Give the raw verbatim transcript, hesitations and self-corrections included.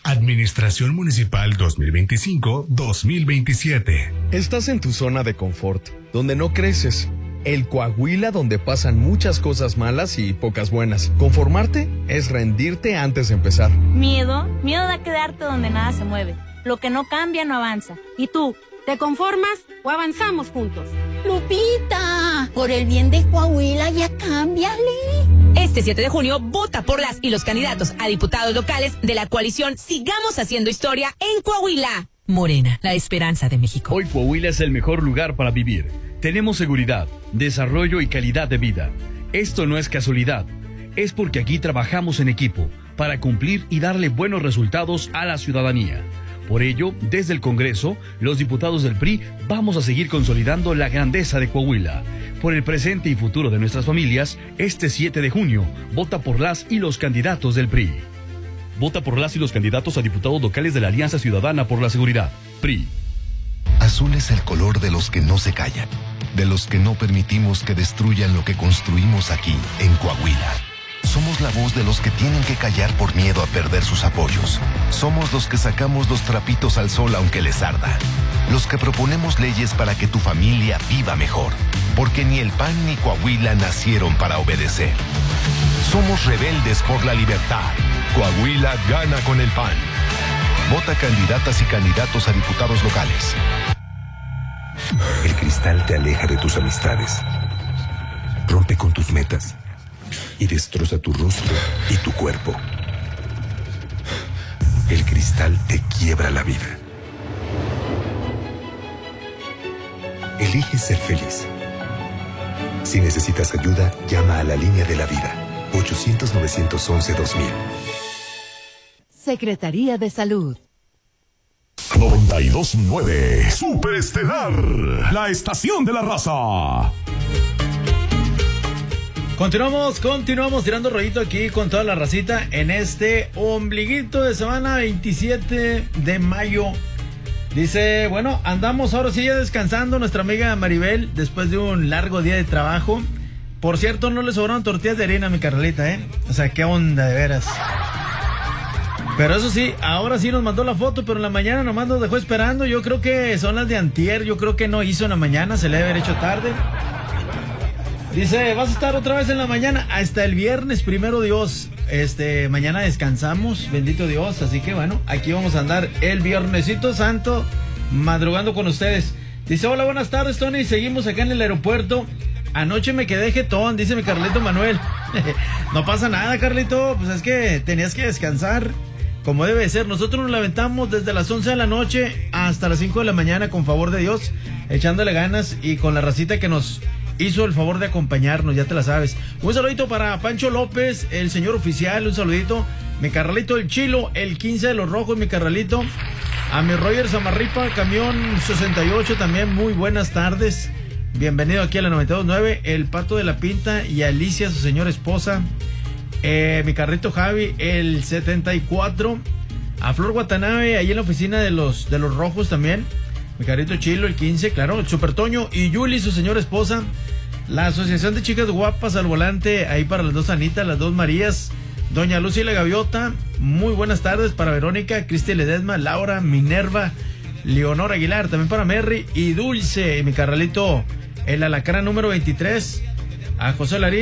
Administración Municipal dos mil veinticinco dos mil veintisiete. Estás en tu zona de confort, donde no creces. El Coahuila donde pasan muchas cosas malas y pocas buenas. Conformarte es rendirte antes de empezar. Miedo, miedo da quedarte donde nada se mueve. Lo que no cambia no avanza. ¿Y tú, te conformas o avanzamos juntos? Lupita, por el bien de Coahuila ya cámbiale. Este siete de junio, vota por las y los candidatos a diputados locales de la coalición Sigamos Haciendo Historia en Coahuila. Morena, la esperanza de México. Hoy Coahuila es el mejor lugar para vivir. Tenemos seguridad, desarrollo y calidad de vida. Esto no es casualidad. Es porque aquí trabajamos en equipo para cumplir y darle buenos resultados a la ciudadanía. Por ello, desde el Congreso, los diputados del P R I vamos a seguir consolidando la grandeza de Coahuila. Por el presente y futuro de nuestras familias, este siete de junio, vota por las y los candidatos del P R I. Vota por las y los candidatos a diputados locales de la Alianza Ciudadana por la Seguridad, P R I. Azul es el color de los que no se callan, de los que no permitimos que destruyan lo que construimos aquí, en Coahuila. Somos la voz de los que tienen que callar por miedo a perder sus apoyos. Somos los que sacamos los trapitos al sol aunque les arda. Los que proponemos leyes para que tu familia viva mejor. Porque ni el P A N ni Coahuila nacieron para obedecer. Somos rebeldes por la libertad. Coahuila gana con el P A N. Vota candidatas y candidatos a diputados locales. El cristal te aleja de tus amistades, rompe con tus metas y destroza tu rostro y tu cuerpo. El cristal te quiebra la vida. Elige ser feliz. Si necesitas ayuda, llama a la línea de la vida. ochocientos, novecientos once, dos mil. Secretaría de Salud. noventa y dos punto nueve Superestelar, la estación de la raza. Continuamos, continuamos tirando rollito aquí con toda la racita en este ombliguito de semana veintisiete de mayo. Dice, bueno, andamos ahora sí ya descansando nuestra amiga Maribel después de un largo día de trabajo. Por cierto, no le sobraron tortillas de harina a mi Carlita, ¿eh? O sea, qué onda de veras. Pero eso sí, ahora sí nos mandó la foto, pero en la mañana nomás nos dejó esperando. Yo creo que son las de antier, yo creo que no hizo en la mañana, se le debe haber hecho tarde. Dice, vas a estar otra vez en la mañana hasta el viernes, primero Dios. Este, mañana descansamos, bendito Dios. Así que bueno, aquí vamos a andar el viernesito santo, madrugando con ustedes. Dice, hola, buenas tardes, Tony. Seguimos acá en el aeropuerto. Anoche me quedé jetón, dice mi Carlito Manuel. No pasa nada, Carlito, pues es que tenías que descansar como debe ser. Nosotros nos lamentamos desde las once de la noche hasta las cinco de la mañana, con favor de Dios, echándole ganas y con la racita que nos hizo el favor de acompañarnos, ya te la sabes. Un saludito para Pancho López, el señor oficial, un saludito. Mi Carralito el Chilo, el quince de los Rojos, mi Carralito. A mi Roger Zamarripa, camión sesenta y ocho también, muy buenas tardes. Bienvenido aquí a la noventa y dos punto nueve. El Pato de la Pinta y Alicia, su señora esposa. Eh, mi Carrito Javi, el setenta y cuatro. A Flor Watanabe, ahí en la oficina de los, de los Rojos también. Mi Carrito Chilo, el quince, claro. El Super Toño y Yuli, su señora esposa. La Asociación de Chicas Guapas al volante, ahí para las dos Anitas, las dos Marías. Doña Lucy la Gaviota, muy buenas tardes para Verónica, Cristi Ledesma, Laura, Minerva, Leonor Aguilar, también para Merry y Dulce. Mi Carralito, el Alacrán número veintitrés. A José Larín.